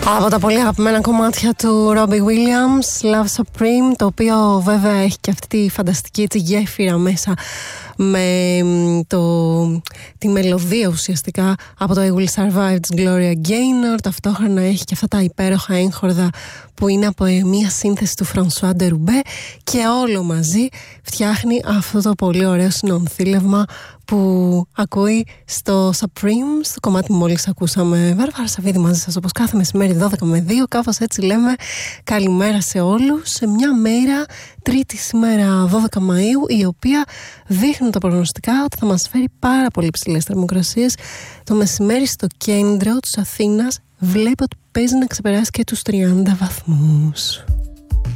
Από τα πολύ αγαπημένα κομμάτια του Robbie Williams, Love Supreme, το οποίο βέβαια έχει και αυτή τη φανταστική γέφυρα μέσα με τη μελωδία ουσιαστικά από το I Will Survive της Gloria Gaynor. Ταυτόχρονα έχει και αυτά τα υπέροχα έγχορδα που είναι από μια σύνθεση του François de Roubaix, και όλο μαζί φτιάχνει αυτό το πολύ ωραίο συνονθήλευμα που ακούει στο Supreme, στο κομμάτι που μόλις ακούσαμε. Βάρβαρα Σαββίδη μαζί σας, όπως κάθε μεσημέρι 12 με 2, κάπως έτσι λέμε καλημέρα σε όλους, σε μια μέρα, Τρίτη σήμερα 12 Μαΐου, η οποία δείχνουν τα προγνωστικά ότι θα μας φέρει πάρα πολύ ψηλές θερμοκρασίες. Το μεσημέρι στο κέντρο της Αθήνας βλέπω ότι παίζει να ξεπεράσει και τους 30 βαθμούς.